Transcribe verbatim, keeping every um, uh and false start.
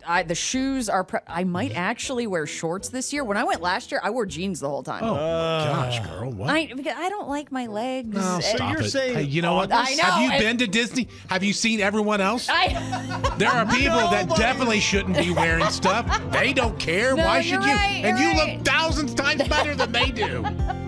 I, the shoes are. Pre- I might actually wear shorts this year. When I went last year, I wore jeans the whole time. Oh gosh, girl, what? I because I don't like my legs. No, So stop you're it. saying Hey, you know what? I know, Have you and- been to Disney? Have you seen everyone else? I, There are people that Nobody. definitely shouldn't be wearing stuff. They don't care. No, Why you're should you? right, and you're you right. look thousands times better than they do.